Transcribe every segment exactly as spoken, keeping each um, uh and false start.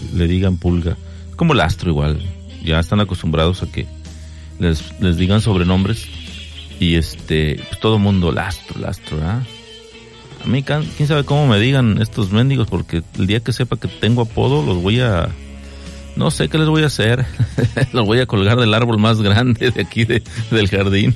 le digan Pulga. Es como Lastro igual. Ya están acostumbrados a que les, les digan sobrenombres. Y este, pues todo mundo Lastro, Lastro, ¿verdad? A mí, quién sabe cómo me digan estos mendigos, porque el día que sepa que tengo apodo, los voy a... No sé qué les voy a hacer. Los voy a colgar del árbol más grande de aquí de, del jardín.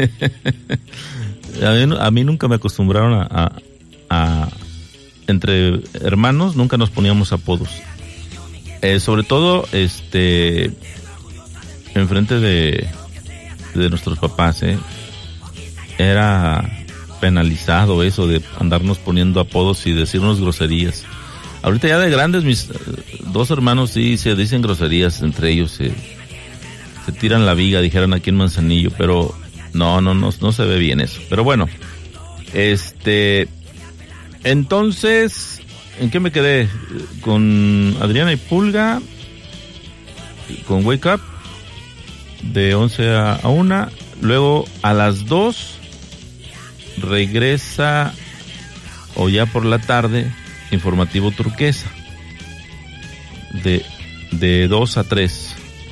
a, mí, a mí nunca me acostumbraron a, a, a... Entre hermanos nunca nos poníamos apodos. Eh, sobre todo, este... enfrente de... de nuestros papás, ¿eh? Era penalizado eso de andarnos poniendo apodos y decirnos groserías. Ahorita ya de grandes, mis dos hermanos sí se dicen groserías entre ellos, se, se tiran la viga, dijeron aquí en Manzanillo, pero no, no, no, no se ve bien eso. Pero bueno, este, entonces, ¿en qué me quedé? Con Adriana y Pulga, con Wake Up, de once a una, luego a las dos regresa, o ya por la tarde, Informativo Turquesa, de, de dos a tres.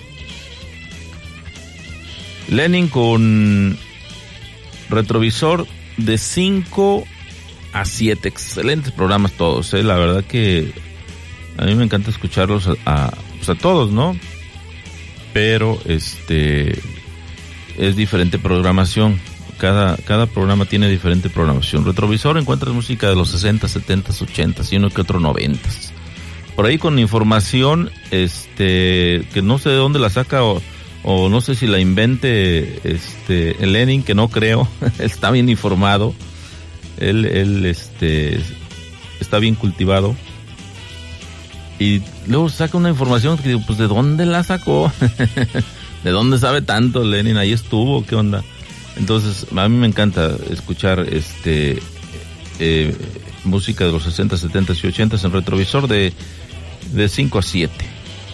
Lenin con Retrovisor de cinco a siete. Excelentes programas todos, ¿eh? La verdad que a mí me encanta escucharlos a, a, pues a todos, ¿no? Pero este es diferente programación. Cada, cada programa tiene diferente programación. Retrovisor encuentras música de los sesenta, setenta, ochenta y uno que otro noventa. Por ahí con información este que no sé de dónde la saca o, o no sé si la invente este el Lenin, que no creo. Está bien informado. Él, él este está bien cultivado. Y luego saca una información que digo, pues ¿de dónde la sacó? ¿De dónde sabe tanto Lenin? Ahí estuvo, ¿qué onda? Entonces, a mí me encanta escuchar este eh, música de los sesenta, setenta y ochenta en Retrovisor de, de cinco a siete.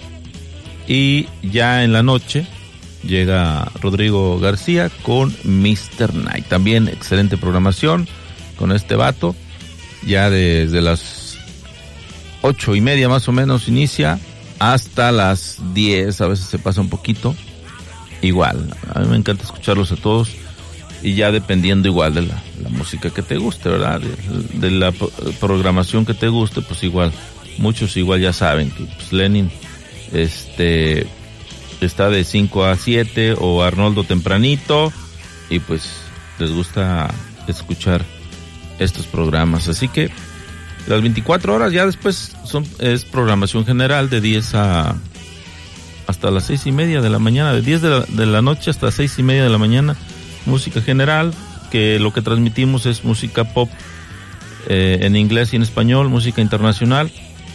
Y ya en la noche llega Rodrigo García con mister Night. También excelente programación con este vato. Ya desde las ocho y media más o menos inicia hasta las diez, a veces se pasa un poquito. Igual, a mí me encanta escucharlos a todos. Y ya dependiendo igual de la, la música que te guste, ¿verdad? De, de la programación que te guste, pues igual, muchos igual ya saben que pues Lenin este está de cinco a siete o Arnoldo tempranito y pues les gusta escuchar estos programas. Así que las veinticuatro horas ya después son es programación general de diez a hasta las seis y media de la mañana, de diez de la, de la noche hasta seis y media de la mañana. Música general, que lo que transmitimos es música pop eh, en inglés y en español, música internacional.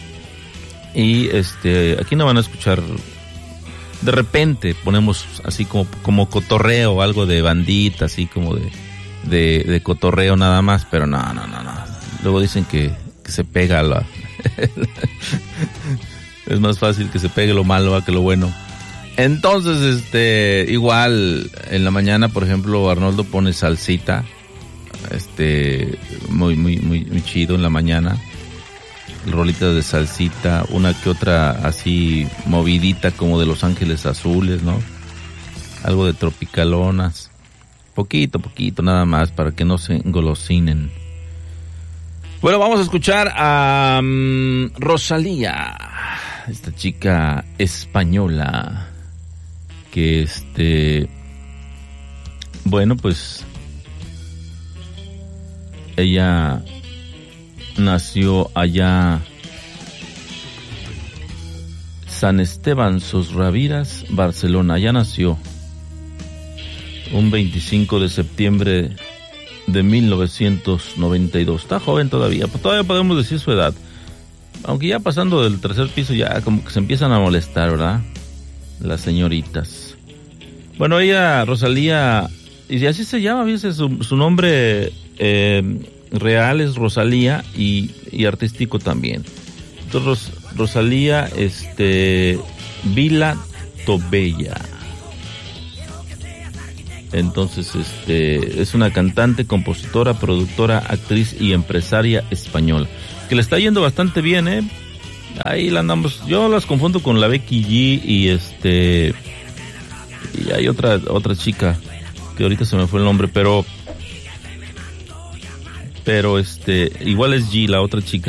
Y este aquí no van a escuchar, de repente ponemos así como, como cotorreo, algo de bandita, así como de, de, de cotorreo nada más, pero no, no, no, no. Luego dicen que, que se pega la... Es más fácil que se pegue lo malo que lo bueno. Entonces, este, igual, en la mañana, por ejemplo, Arnoldo pone salsita, este, muy, muy, muy, muy chido en la mañana, rolitas de salsita, una que otra así movidita como de Los Ángeles Azules, ¿no? Algo de tropicalonas, poquito, poquito, nada más, para que no se engolosinen. Bueno, vamos a escuchar a um, Rosalía, esta chica española, que este, bueno, pues ella nació allá San Esteban Sos Raviras, Barcelona. Allá nació un veinticinco de septiembre de mil novecientos noventa y dos. Está joven todavía, pues todavía podemos decir su edad, aunque ya pasando del tercer piso ya como que se empiezan a molestar, ¿verdad? Las señoritas. Bueno, ella, Rosalía, y así se llama, fíjese, su, su nombre eh, real es Rosalía y, y artístico también. Entonces, Ros, Rosalía este, Vila Tobella. Entonces, este, es una cantante, compositora, productora, actriz y empresaria española, que le está yendo bastante bien, ¿eh? ahí la andamos. Yo las confundo con la Becky G y este y hay otra otra chica que ahorita se me fue el nombre, pero pero este igual es G la otra chica.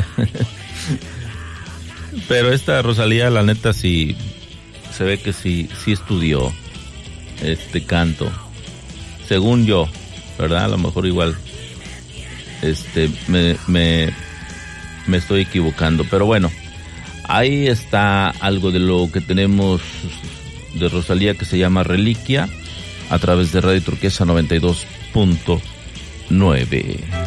Pero esta Rosalía, la neta, sí se ve que sí sí estudió este canto, según yo, ¿verdad? A lo mejor igual este me me me estoy equivocando, pero bueno, ahí está algo de lo que tenemos de Rosalía, que se llama Reliquia, a través de Radio Turquesa noventa y dos punto nueve.